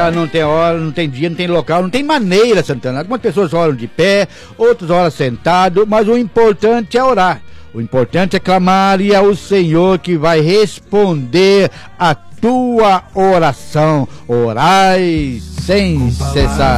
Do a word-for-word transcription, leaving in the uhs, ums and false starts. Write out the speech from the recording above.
hora, não tem hora, não tem dia, não tem local, não tem maneira, Santana. Algumas pessoas oram de pé, outras oram sentado, mas o importante é orar. O importante é clamar e é o Senhor que vai responder a tua oração. Orai sem cessar.